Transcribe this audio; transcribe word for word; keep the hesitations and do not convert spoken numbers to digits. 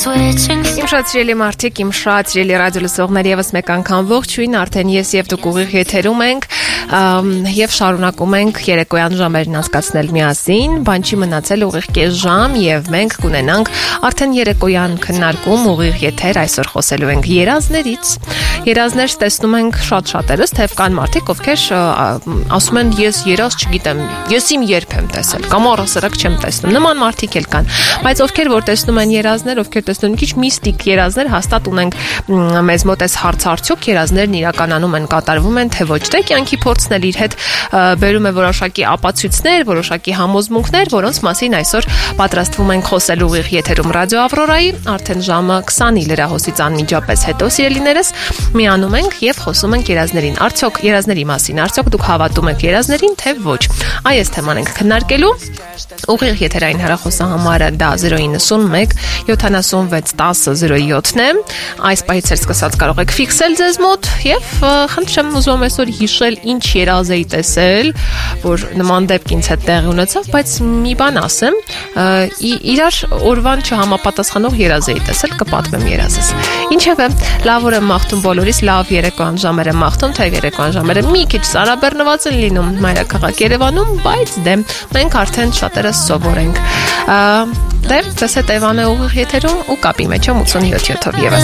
Իմ շատ սիրելի մարդիկ, իմ շատ սիրելի ռադիոլսողներ, եւս մեկ անգամ ողջույն, արդեն ես եւ դուք ուղիղ եթերում ենք եւ շարունակում ենք երեկոյան ժամերն անցկացնել միասին, բան չի մնացել ուղիղ կես ժամ եւ մենք կունենանք արդեն երեկոյան քննարկում ուղիղ եթեր, այսօր խոսելու ենք երազներից։ Երազներ տեսնում ենք շատ շատերս, թեև կան մարդիկ, ովքեր ասում են ես երազ չգիտեմ, ես իմ երբ եմ տեսել, կամ առասարակ չեմ տեսնում։ Նման մարդիկ էլ կան, բայց ովքեր որ տեսնում են երազներ, ովքեր տեսնում քիչ միստիկ երազներ, հաստատ ունենք մեզ մոտ այս հարցը, արդյոք երազներն իրականանում են, կատարվում են, թե ոչ, թե կյանքի փորձն էլ իր հետ բերում է որոշակի ապացույցներ, որոշակի համոզմունքներ, որոնց մասին այսօր պատրաստվում ենք խոսել ուղիղ եթերում Ռադիո Ավրորայի, արդեն ժամը քսանի լրահոսից անմիջապես հետո, սիրելիներս, միանում ենք եւ խոսում ենք երազներին։ Արդյոք երազների մասին, արդյոք դուք հավատում եք երազներին, թե ոչ։ Այս թեման ենք քննարկելու։ Ուղիղ եթերային հեռախոսահամարը դա zero nine one seventy-six ten zero seven-ն է։ Այս պահից էլ սկսած կարող եք ֆիքսել ձեզ մոտ եւ խնդրեմ ուզում այսօր հիշել ինչ երազ էի տեսել, որ նման դեպք ինձ հետ տեղի ունեցավ, բայց մի բան ասեմ, իրար օրվան չհամապատասխանող երազ էի տեսել, կպատմեմ երազս։ Ինչևէ, լավ օր եմ մաղթում բոլորիս, լավ երեկոյան ժամեր եմ մաղթում, թե երեկոյան ժամերը մի քիչ սարաբեռնված են լինում մայրաքաղաք Երևանում, բայց դե մենք արդեն շատերս սովոր ենք։ Դե, դες հետ Էվան է ուղիղ եթերում ու կապի մեջ եմ ութսունհինգ յոթով եւս։